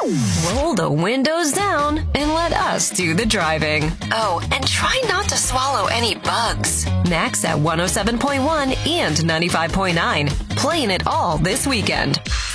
Roll the windows down and let us do the driving. Oh, and try not to swallow any bugs. Max at 107.1 and 95.9. Playing it all this weekend.